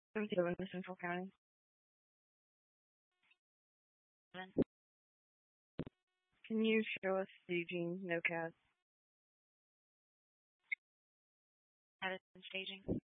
I'm still in the Central County. Can you show us staging no cats? Staging.